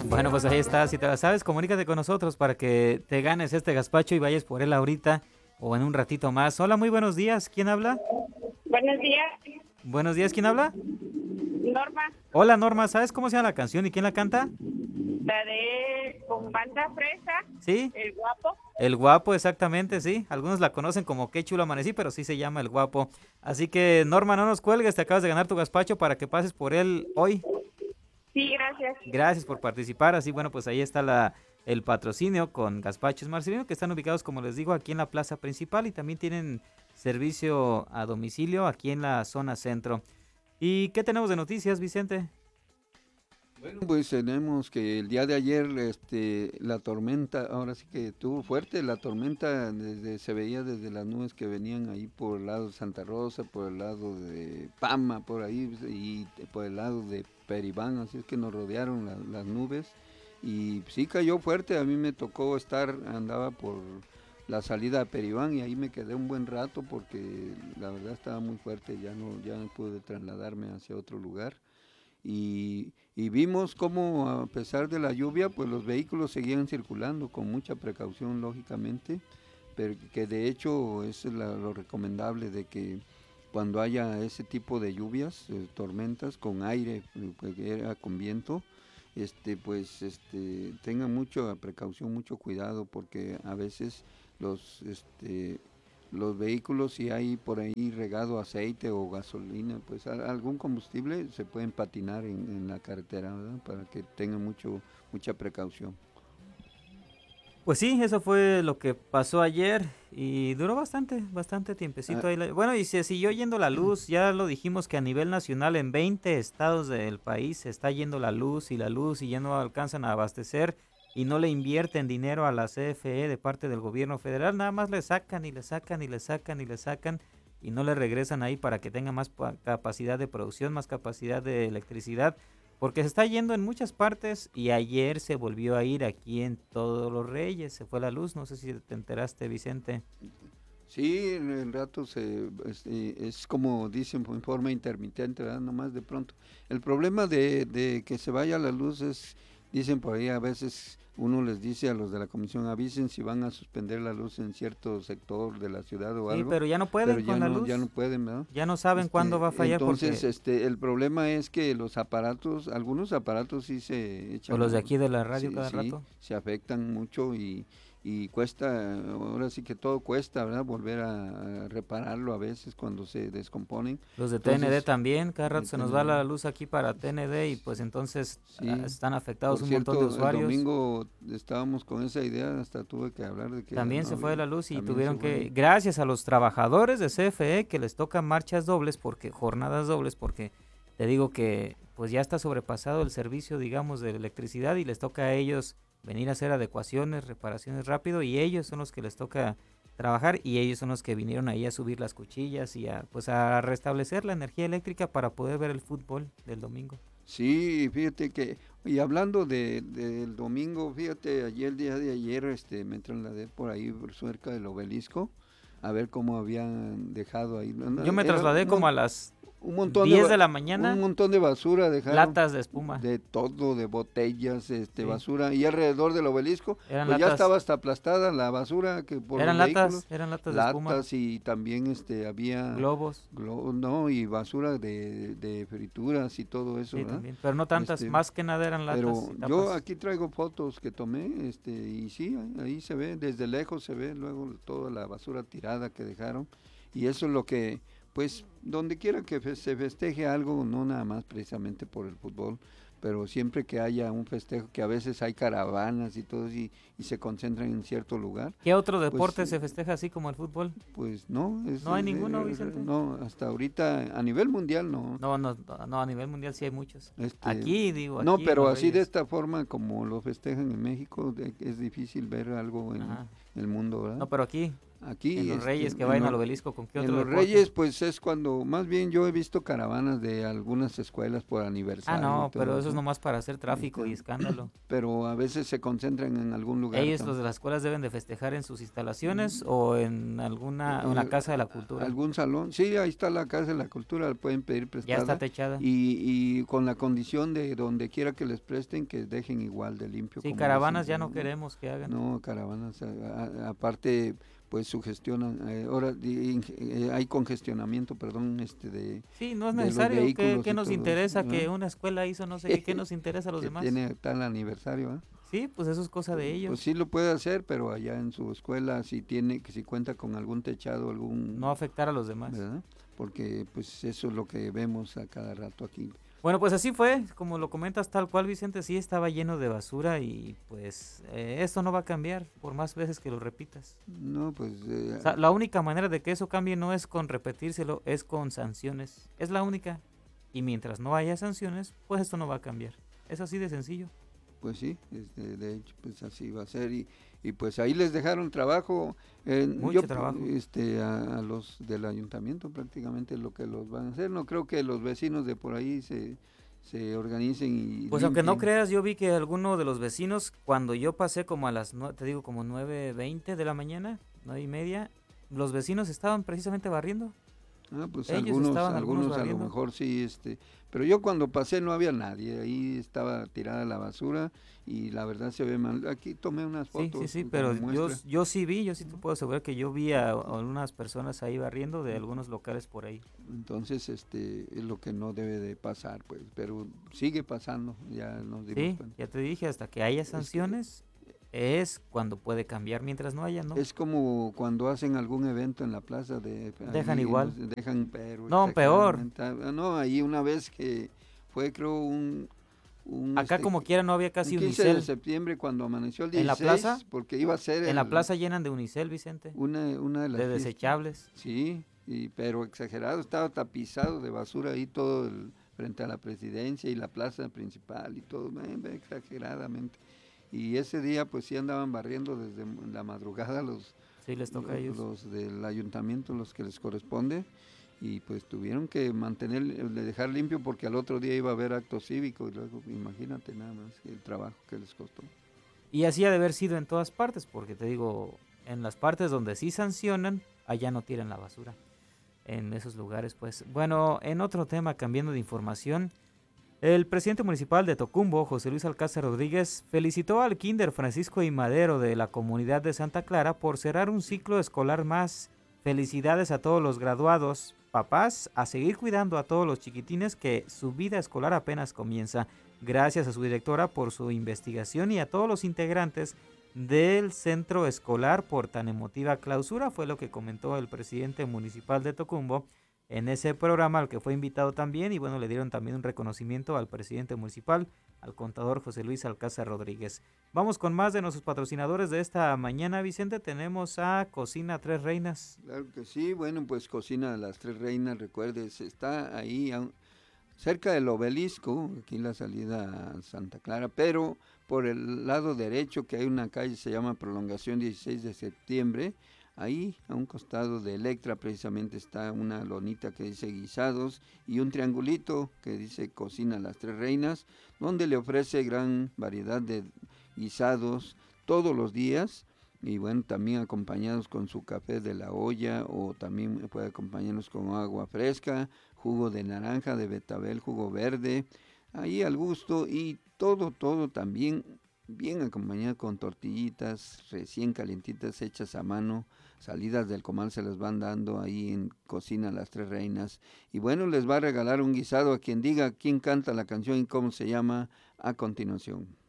Bueno, pues ahí está. Si te la sabes, comunícate con nosotros para que te ganes este gazpacho y vayas por él ahorita o en un ratito más. Hola, muy buenos días. ¿Quién habla? Buenos días, Buenos días, ¿quién habla? Norma. Hola, Norma. ¿Sabes cómo se llama la canción y quién la canta? La de con banda fresa, ¿Sí? el guapo. El Guapo, exactamente, sí. Algunos la conocen como Qué chulo amanecí, pero sí se llama El Guapo. Así que, Norma, no nos cuelgues, te acabas de ganar tu gazpacho para que pases por él hoy. Sí, gracias. Gracias por participar. Así, bueno, pues ahí está el patrocinio con Gazpachos Marcelino, que están ubicados, como les digo, aquí en la plaza principal y también tienen servicio a domicilio aquí en la zona centro. ¿Y qué tenemos de noticias, Vicente? Bueno, pues tenemos que el día de ayer la tormenta, ahora sí que estuvo fuerte, la tormenta se veía desde las nubes que venían ahí por el lado de Santa Rosa, por el lado de Pama, por ahí y por el lado de Peribán, así es que nos rodearon las nubes y sí cayó fuerte, a mí me tocó andaba por la salida a Peribán y ahí me quedé un buen rato porque la verdad estaba muy fuerte, ya no pude trasladarme hacia otro lugar. Y vimos cómo a pesar de la lluvia, pues los vehículos seguían circulando con mucha precaución, lógicamente, pero que de hecho es lo recomendable de que cuando haya ese tipo de lluvias, tormentas con aire, con viento, tengan mucha precaución, mucho cuidado, porque a veces los los vehículos, si hay por ahí regado aceite o gasolina, pues algún combustible, se pueden patinar en la carretera, ¿verdad? Para que tengan mucha precaución. Pues sí, eso fue lo que pasó ayer y duró bastante Ah, tiempecito ahí. Bueno, y se siguió yendo la luz, ya lo dijimos que a nivel nacional en 20 estados del país se está yendo la luz y ya no alcanzan a abastecer y no le invierten dinero a la CFE de parte del gobierno federal, nada más le sacan y le sacan y le sacan y le sacan y no le regresan ahí para que tenga más capacidad de producción, más capacidad de electricidad. Porque se está yendo en muchas partes y ayer se volvió a ir aquí en Todos los Reyes, se fue la luz, no sé si te enteraste, Vicente. sí, en el rato es como dicen, en forma intermitente, ¿verdad? Nomás de pronto. El problema de que se vaya la luz es, dicen por ahí, a veces uno les dice a los de la comisión, avisen si van a suspender la luz en cierto sector de la ciudad o Sí, algo, pero ya no pero pueden con la ya no luz, pueden, ¿verdad? ya no saben cuándo va a fallar Entonces, porque, el problema es que los aparatos, algunos aparatos sí se o echan, los de aquí de la radio sí, cada sí, rato. se afectan mucho y cuesta, ahora sí que todo cuesta, ¿verdad? Volver a repararlo a veces cuando se descomponen. Los de TND Entonces, también, cada rato se nos va tener, la luz aquí para TND y pues entonces sí, están afectados por un montón de cierto, el usuarios. domingo estábamos con esa idea, hasta tuve que hablar de que ya También no se fue había, la luz y también se tuvieron fue. que, gracias a los trabajadores de CFE que les tocan marchas dobles porque, jornadas dobles, porque te digo que pues ya está sobrepasado el servicio, digamos, de electricidad y les toca a ellos venir a hacer adecuaciones, reparaciones rápido y ellos son los que les toca trabajar y ellos son los que vinieron ahí a subir las cuchillas y a pues a restablecer la energía eléctrica para poder ver el fútbol del domingo. Sí, fíjate que, y hablando del domingo, fíjate, ayer, el día de ayer, me trasladé por ahí cerca del obelisco, a ver cómo habían dejado ahí. Yo me Era trasladé como a las un montón 10 de la un mañana, montón de basura dejaron, latas de espuma. de todo, de botellas, Sí, basura, y alrededor del obelisco, eran pues ya latas. estaba hasta aplastada la basura que por los vehículos, Eran latas de espuma, latas y también había globos, no, y basura de frituras y todo eso, sí, ¿verdad? también. Pero no tantas, Este, más que nada eran latas pero y yo tapas. aquí traigo fotos que tomé, y sí, ahí se ve, desde lejos se ve luego toda la basura tirada que dejaron, y eso es lo que, pues, donde quiera que se festeje algo, no nada más precisamente por el fútbol, pero siempre que haya un festejo, que a veces hay caravanas y todo, y se concentran en cierto lugar, ¿Qué otro pues deporte se festeja así como el fútbol? pues no, ¿No hay ninguno, Vicente? no, hasta ahorita a nivel mundial no. No, a nivel mundial sí hay muchos. Este, Aquí, digo, no, aquí en pero Los así de Reyes. esta forma como lo festejan en México, es difícil ver algo en Ajá. el mundo, ¿verdad? No, pero aquí, Aquí, En los Reyes, que en vayan los- al obelisco, ¿con qué en otro los deporte? Reyes, pues es cuando, más bien yo he visto caravanas de algunas escuelas por Ah, aniversario y no, pero todo eso es eso. nomás para hacer tráfico y Este, escándalo. pero a veces se concentran en algún lugar. Ellos, los de las escuelas, deben de festejar en sus instalaciones Mm, o en alguna, o en la Casa de la Cultura. algún salón. Sí, ahí está la Casa de la Cultura, la pueden pedir Ya está prestada techada. y con la condición de donde quiera que les presten que dejen igual de limpio Sí, como caravanas ya siempre, no queremos que hagan. No, caravanas, aparte pues sugestionan, ahora hay congestionamiento, perdón, Sí, no es de los necesario. ¿Qué, vehículos qué y nos todo eso, interesa que ¿verdad? una escuela hizo no sé qué? ¿Qué nos interesa a los Que demás? tiene tal aniversario, ¿ah? Sí, pues eso es cosa de Pues ellos. sí lo puede hacer, pero allá en su escuela si tiene, que si cuenta con algún techado, No afectar a los demás. ¿verdad? Porque pues eso es lo que vemos a cada rato aquí. Bueno, pues así fue, como lo comentas tal cual, Vicente, sí estaba lleno de basura y pues esto no va a cambiar por más veces que lo repitas. No, pues O sea, la única manera de que eso cambie no es con repetírselo, es con sanciones. Es la única. Y mientras no haya sanciones, pues esto no va a cambiar. Es así de sencillo. pues sí, de hecho pues así va a ser y pues ahí les dejaron trabajo, Mucho trabajo. A los del ayuntamiento prácticamente lo que los van a hacer. No creo que los vecinos de por ahí se organicen y Pues aunque no limpien. creas, yo vi que alguno de los vecinos, cuando yo pasé como a las, te digo, como 9:20 de la mañana, 9:30, los vecinos estaban precisamente barriendo. Ah, pues Ellos estaban algunos algunos a lo barriendo. mejor sí, pero yo cuando pasé no había nadie, ahí estaba tirada la basura y la verdad se ve mal. Aquí tomé unas Sí, fotos sí, como pero muestra. yo sí vi, yo sí te puedo asegurar que yo vi a algunas personas ahí barriendo de algunos locales por ahí. Entonces, es lo que no debe de pasar, pues, pero sigue pasando, ya nos dimos Sí, cuenta. ya te dije, hasta que haya Es que sanciones es cuando puede cambiar, mientras no haya, ¿no? es como cuando hacen algún evento en la plaza Dejan ahí igual. dejan pero No, peor. exageradamente. No, ahí una vez que fue creo un Acá como quiera no había un casi 15 de unicel. septiembre cuando amaneció el En la 16, plaza, porque iba a ser en la plaza llenan de unicel, Vicente, una de las de fiestas. desechables. Sí, pero exagerado, estaba tapizado de basura ahí todo frente a la presidencia y la plaza principal y todo, exageradamente. Y ese día pues sí andaban barriendo desde la madrugada Sí, les toca a ellos. los del ayuntamiento, los que les corresponde, y pues tuvieron que dejar limpio porque al otro día iba a haber acto cívico y luego imagínate nada más el trabajo que les costó. Y así ha de haber sido en todas partes, porque te digo, en las partes donde sí sancionan, allá no tiran la basura. En esos lugares, pues. Bueno, en otro tema, cambiando de información, el presidente municipal de Tocumbo, José Luis Alcázar Rodríguez, felicitó al Kinder Francisco y Madero de la comunidad de Santa Clara por cerrar un ciclo escolar más. Felicidades a todos los graduados, papás, a seguir cuidando a todos los chiquitines que su vida escolar apenas comienza. Gracias a su directora por su investigación y a todos los integrantes del centro escolar por tan emotiva clausura, fue lo que comentó el presidente municipal de Tocumbo en ese programa al que fue invitado también, y bueno, le dieron también un reconocimiento al presidente municipal, al contador José Luis Alcázar Rodríguez. Vamos con más de nuestros patrocinadores de esta mañana, Vicente. Tenemos a Cocina Tres Reinas. Claro que sí, bueno, pues Cocina de las Tres Reinas, recuerdes, está ahí cerca del obelisco, aquí la salida a Santa Clara, pero por el lado derecho, que hay una calle, se llama Prolongación 16 de septiembre, ahí a un costado de Electra precisamente está una lonita que dice guisados y un triangulito que dice Cocina Las Tres Reinas, donde le ofrece gran variedad de guisados todos los días. Y bueno, también acompañados con su café de la olla o también puede acompañarnos con agua fresca, jugo de naranja, de betabel, jugo verde, ahí al gusto y todo también bien acompañado con tortillitas recién calientitas hechas a mano, salidas del comal se les van dando ahí en Cocina Las Tres Reinas. Y bueno, les va a regalar un guisado a quien diga quién canta la canción y cómo se llama a continuación.